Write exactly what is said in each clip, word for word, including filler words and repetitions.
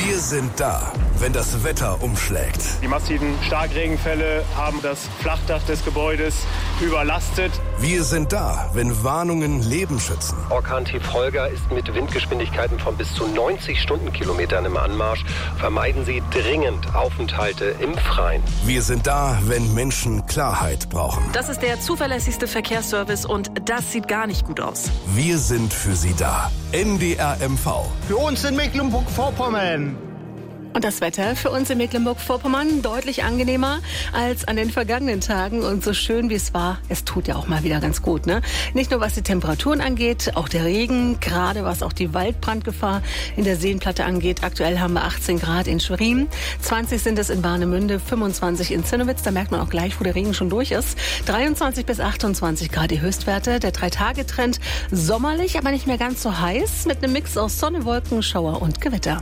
Wir sind da, wenn das Wetter umschlägt. Die massiven Starkregenfälle haben das Flachdach des Gebäudes überlastet. Wir sind da, wenn Warnungen Leben schützen. Orkan-Tief Holger ist mit Windgeschwindigkeiten von bis zu neunzig Stundenkilometern im Anmarsch. Vermeiden Sie dringend Aufenthalte im Freien. Wir sind da, wenn Menschen Klarheit brauchen. Das ist der zuverlässigste Verkehrsservice und das sieht gar nicht gut aus. Wir sind für Sie da. N D R M V. Für uns in Mecklenburg-Vorpommern. Und das Wetter für uns in Mecklenburg-Vorpommern deutlich angenehmer als an den vergangenen Tagen. Und so schön wie es war, es tut ja auch mal wieder ganz gut, ne? Nicht nur was die Temperaturen angeht, auch der Regen, gerade was auch die Waldbrandgefahr in der Seenplatte angeht. Aktuell haben wir achtzehn Grad in Schwerin, zwanzig sind es in Warnemünde, fünfundzwanzig in Zinnowitz. Da merkt man auch gleich, wo der Regen schon durch ist. dreiundzwanzig bis achtundzwanzig Grad die Höchstwerte. Der Drei-Tage-Trend sommerlich, aber nicht mehr ganz so heiß, mit einem Mix aus Sonne, Wolken, Schauer und Gewitter.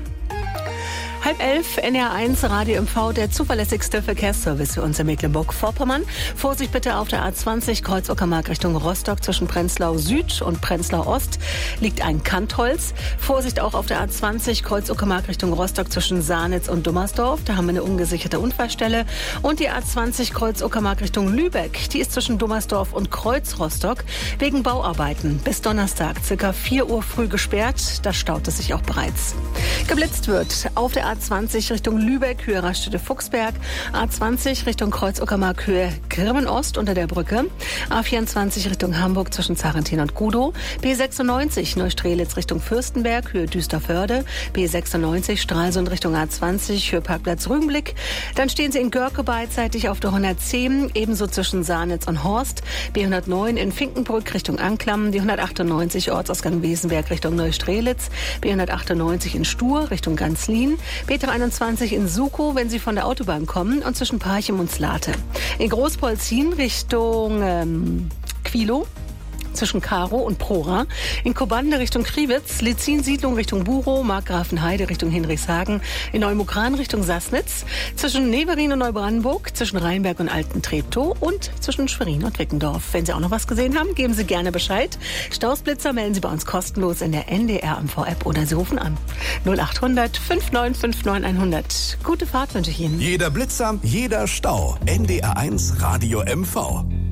Halb elf, N D R eins, Radio M V, der zuverlässigste Verkehrsservice für uns in Mecklenburg-Vorpommern. Vorsicht bitte auf der A zwanzig, Kreuz-Uckermark Richtung Rostock. Zwischen Prenzlau Süd und Prenzlau Ost liegt ein Kantholz. Vorsicht auch auf der A zwanzig, Kreuz-Uckermark Richtung Rostock. Zwischen Sahnitz und Dummersdorf. Da haben wir eine ungesicherte Unfallstelle. Und die A zwanzig, Kreuz-Uckermark Richtung Lübeck. Die ist zwischen Dummersdorf und Kreuz-Rostock wegen Bauarbeiten. Bis Donnerstag, circa vier Uhr früh gesperrt. Da staut es sich auch bereits. Geblitzt wird auf der A zwanzig Richtung Lübeck, Höhe Raststätte Fuchsberg. A zwanzig Richtung Kreuz-Uckermark, Höhe Grimmen-Ost unter der Brücke. A vierundzwanzig Richtung Hamburg zwischen Zarentin und Gudow. B sechsundneunzig Neustrelitz Richtung Fürstenberg, Höhe Düsterförde. B sechsundneunzig Stralsund Richtung A zwanzig, Höhe Parkplatz Rügenblick. Dann stehen Sie in Görke beidseitig auf der hundertzehn, ebenso zwischen Sahnitz und Horst. B hundertneun in Finkenbrück Richtung Anklam. Die hundertachtundneunzig Ortsausgang Wesenberg Richtung Neustrelitz. B hundertachtundneunzig in Stur Richtung Ganzlin. B einundzwanzig in Sukow, wenn Sie von der Autobahn kommen, und zwischen Parchim und Slate. In Großpolzin Richtung ähm, Quilo. Zwischen Karo und Prora. In Kobande Richtung Kriwitz, Lizin-Siedlung Richtung Burow, Markgrafenheide Richtung Hinrichshagen, in Neumukran Richtung Sassnitz, zwischen Neverin und Neubrandenburg, zwischen Rheinberg und Alten-Treptow und zwischen Schwerin und Wickendorf. Wenn Sie auch noch was gesehen haben, geben Sie gerne Bescheid. Stausblitzer melden Sie bei uns kostenlos in der N D R M V-App oder Sie rufen an null achthundert fünfundneunzig neunundfünfzig hundert. Gute Fahrt wünsche ich Ihnen. Jeder Blitzer, jeder Stau. N D R eins Radio M V.